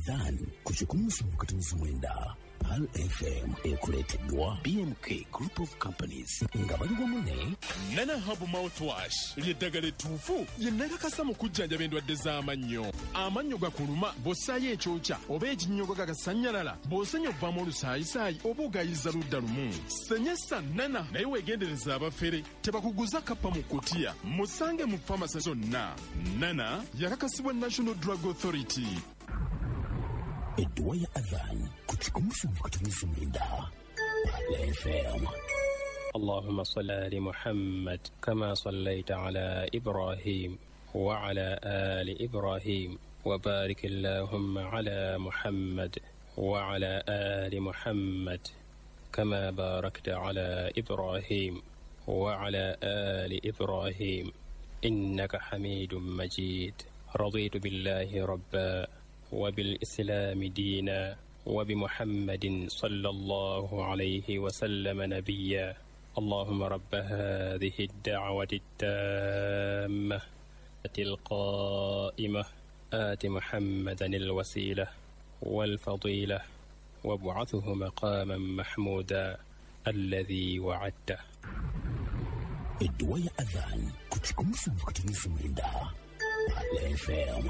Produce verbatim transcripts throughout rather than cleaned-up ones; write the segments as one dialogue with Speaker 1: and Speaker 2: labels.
Speaker 1: Adhan kuchikumu mukatunizi mwenda Pal F M ekuleteddwa B M K Group of Companies nga bali bamune
Speaker 2: Nana Habu Mouthwash lyeddagala ettuufu ye nakakasa mu kujjanjaba endwadde z'amannyo. Amannyo gakuluma bw'ossaayo ekyokya oba ekinnyogo gagasanyalala bw'osenya obbamu olusaayisaayi oba ogayiza ludda lumu. Senyesa Nana naye weegendereza abafere tebakuguza kappa mu kutiya musange mu famasi zonna. Nana yakakasibwa National Drug Authority.
Speaker 1: Edwa ya Adhan kuchikumu mukatunizi mwenda Pal F M.
Speaker 3: اللهم صل على محمد كما صليت على إبراهيم وعلى آل إبراهيم وبارك اللهم على محمد وعلى آل محمد كما باركت على إبراهيم وعلى آل إبراهيم إنك حميد مجيد. رضيت بالله ربا وبالإسلام دينا وبمحمد صلى الله عليه وسلم نبيا. اللهم رب هذه الدعوة التامة القائمة آت محمدا الوسيلة والفضيلة وابعثه مقاما محمودا الذي وعدته.
Speaker 1: Edwa ya Adhan kuchikumu mukatunizi mwenda Pal F M.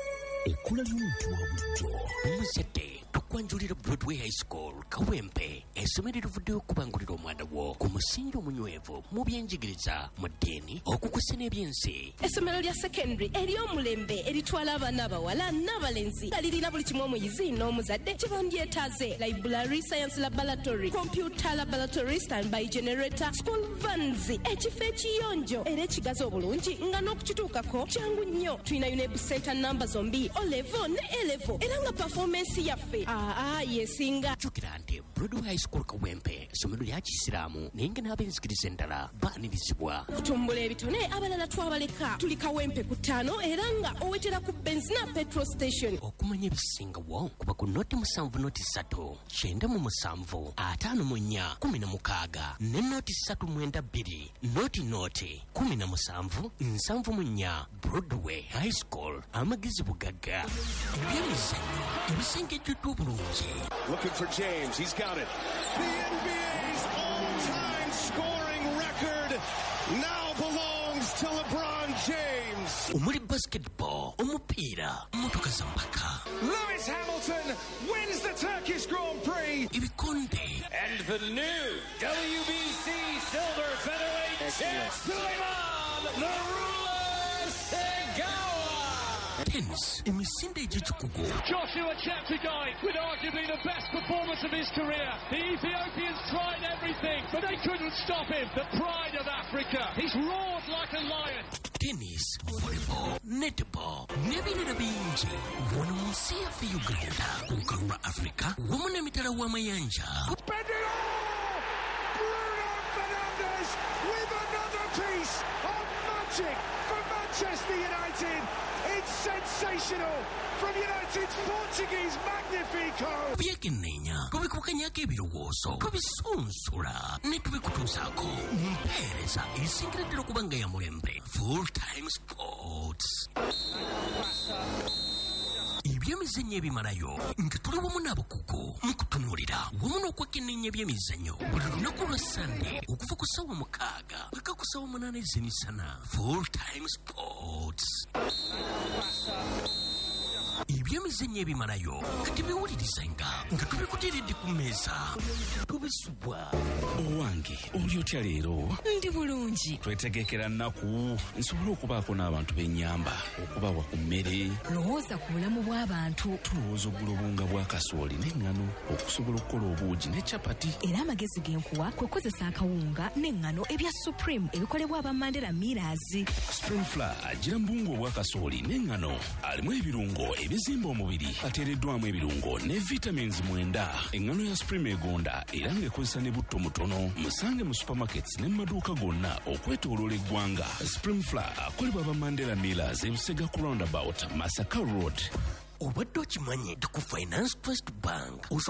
Speaker 1: Ekula ly'omuntu wa bulijjo
Speaker 4: Muzadde tukwanjulira Broadway High School Kawempe essomero livuddeyo okubangulira omwana wo ku musingi omunywevu mu byenjigiriza mu ddiini okukusa n'ebyensi.
Speaker 5: Essomero lya secondary ery'omulembe eritwala abaana abawala n'abalenzi nga lirina buli kimu omuyizi n'omuzadde kye bandyetaaze: library, science laboratory, computer laboratory, standby generator, school vans, ekifo ekiyonjo era ekigazi obulungi nga n'okukituukako kyangu nnyo. Tulina UNEB center namba zombi O level ne A level era nga performance yaffe aa yesinga.
Speaker 4: Jjukira nti Broadway High School Kawempe essomero lya Kisiraamu naye nga n'abenzikiriza endala baanirizibwa.
Speaker 5: Kutumbula ebitone abalala twabaleka. Tuli Kawempe ku ttaano era nga owetera ku benzina petrol station.
Speaker 4: Okumanya ebisingawo kuba ku noti musanvu noti ssatu kyenda mu musanvu ataano mu nnya kumi na mukaaga ne noti ssatu mwenda bbiri noti noti kumi na musanvu nsanvu mu nnya. Broadway High School amagezi bugagga ebyemizannyo ebisengejjeddwa obulungi.
Speaker 6: Looking for James, he's got it. The N B A's all-time scoring record now belongs to LeBron James.
Speaker 4: Omuli basketball, omupiira, motoka za mpaka.
Speaker 6: Lewis Hamilton wins the Turkish Grand Prix.
Speaker 4: Ibikonde.
Speaker 7: And the new W B C Silver Featherweight champ, Suleiman the Ruler Segawa.
Speaker 4: Tennis, emisinde egy'ekikugu.
Speaker 7: Joshua Cheptegei with arguably the best performance of his career. The Ethiopians tried everything, but they couldn't stop him. The pride of Africa. He's roared like a lion.
Speaker 4: Tennis, volleyball, netball, n'ebirala bingi wano mu nsi yaffe Uganda ku lukalu lwa Africa wamu n'emitala w'amayanja.
Speaker 6: Bend it all! Bruno Fernandes with another piece of magic for Manchester United. It's sensational from United's Portuguese Magnifico.
Speaker 4: Byekenneenya tubikukanyako ebirowoozo tubisunsula ne tubikutuusaako mu mpeereza esingireddera okuba nga ya mulembe. Full Time Sports. Ebyemizannyo ebimalayo nga tuli wamu n'abakugu mu kutunuulira wamu n'okwekenneenya ebyemizannyo buli lunaku lwa Sande okuva ku ssaawa mukaaga paka ku ssaawa munaana ez'emisana. Full Time Sports. Ebyemizannyo ebimalayo nga tebiwulirizanga nga tubikuteeredde ku mmeeza tubisubwa.
Speaker 8: Owange oli otya leero?
Speaker 9: Ndi bulungi.
Speaker 8: Twetegekera nnaku nsobole okubaako n'abantu b'ennyamba okubawa ku mmere.
Speaker 9: Lowooza ku bulamu bw'abantu.
Speaker 8: Tulowooza oggula obunga bwa kasooli n'eŋŋano okusobola okukola obuugi ne capati.
Speaker 9: Era amagezi g'enkuwa kwe kozesa akawunga n'eŋŋano ebya Supreme ebikolebwa aba Mandela Millers.
Speaker 8: Spring Flour agira mbungu obwa kasooli n'eŋŋano alimu ebirungo ebizimba omubiri ateereddwamu ebirungo ne vitamins mwenda. Eŋŋano ya Supreme egonda era ng'ekozesa ne butto mutono. Musange mu supermarkets ne mu maduuka gonna okwetooloola eggwanga. Spring Flour akolebwa aba Mandela Millers e Busega ku roundabout Masaka Road.
Speaker 4: Obadde okimanyi ku Finance Trust Bank